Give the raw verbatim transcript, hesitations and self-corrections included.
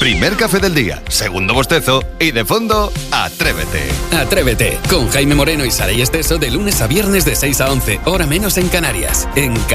Primer café del día, segundo bostezo y de fondo, Atrévete. Atrévete, con Jaime Moreno y Saray Esteso de lunes a viernes de seis a once, hora menos en Canarias. En